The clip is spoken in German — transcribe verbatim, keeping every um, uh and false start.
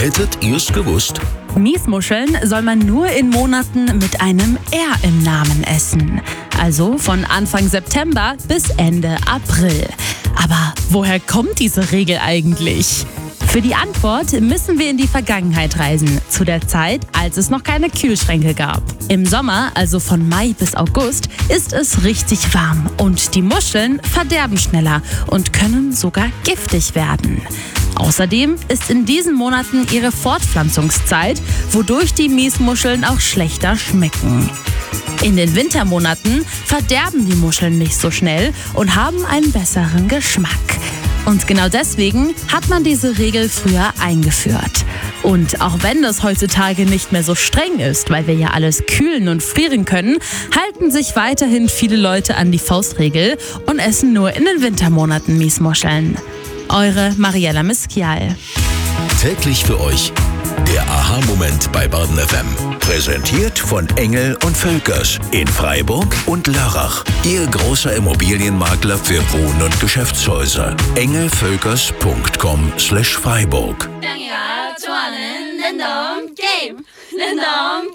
Hättet ihr's gewusst? Miesmuscheln soll man nur in Monaten mit einem R im Namen essen. Also von Anfang September bis Ende April. Aber woher kommt diese Regel eigentlich? Für die Antwort müssen wir in die Vergangenheit reisen, zu der Zeit, als es noch keine Kühlschränke gab. Im Sommer, also von Mai bis August, ist es richtig warm und die Muscheln verderben schneller und können sogar giftig werden. Außerdem ist in diesen Monaten ihre Fortpflanzungszeit, wodurch die Miesmuscheln auch schlechter schmecken. In den Wintermonaten verderben die Muscheln nicht so schnell und haben einen besseren Geschmack. Und genau deswegen hat man diese Regel früher eingeführt. Und auch wenn das heutzutage nicht mehr so streng ist, weil wir ja alles kühlen und frieren können, halten sich weiterhin viele Leute an die Faustregel und essen nur in den Wintermonaten Miesmuscheln. Eure Mariella Miskial. Täglich für euch der Aha-Moment bei Baden F M. Präsentiert von Engel und Völkers in Freiburg und Lörrach. Ihr großer Immobilienmakler für Wohn- und Geschäftshäuser. engelvölkers punkt com slash Freiburg.